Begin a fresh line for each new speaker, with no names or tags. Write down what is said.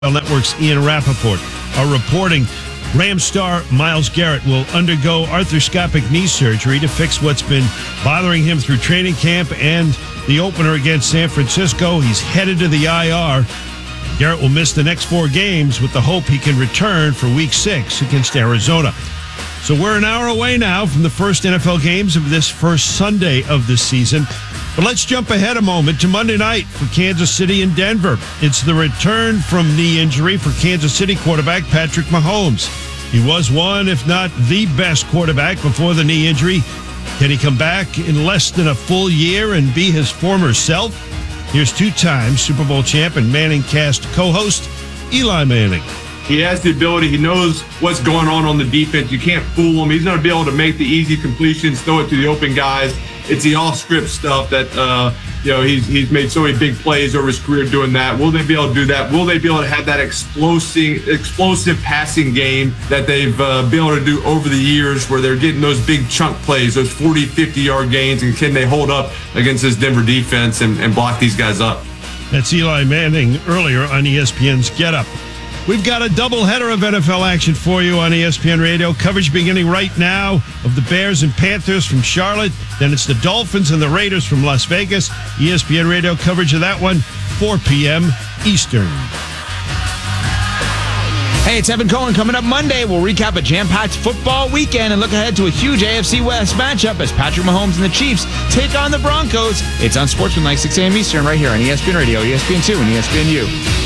Network's Ian Rappaport are reporting Rams star Myles Garrett will undergo arthroscopic knee surgery to fix what's been bothering him through training camp and the opener against San Francisco. He's headed to the IR. Garrett will miss the next 4 games with the hope he can return for Week 6 against Arizona. So we're an hour away now from the first NFL games of this first Sunday of the season. But let's jump ahead a moment to Monday night for Kansas City and Denver. It's the return from knee injury for Kansas City quarterback Patrick Mahomes. He was one, if not the best quarterback before the knee injury. Can he come back in less than a full year and be his former self? Here's 2-time Super Bowl champ and Manning cast co-host Eli Manning.
He has the ability. He knows what's going on the defense. You can't fool him. He's going to be able to make the easy completions, throw it to the open guys. It's the all-script stuff that, he's made so many big plays over his career doing that. Will they be able to do that? Will they be able to have that explosive passing game that they've been able to do over the years where they're getting those big chunk plays, those 40, 50-yard gains, and can they hold up against this Denver defense and block these guys up?
That's Eli Manning earlier on ESPN's Get Up. We've got a doubleheader of NFL action for you on ESPN Radio. Coverage beginning right now of the Bears and Panthers from Charlotte. Then it's the Dolphins and the Raiders from Las Vegas. ESPN Radio coverage of that one, 4 p.m. Eastern.
Hey, it's Evan Cohen. Coming up Monday, we'll recap a jam-packed football weekend and look ahead to a huge AFC West matchup as Patrick Mahomes and the Chiefs take on the Broncos. It's on Sportsman like 6 a.m. Eastern right here on ESPN Radio, ESPN2, and ESPNU.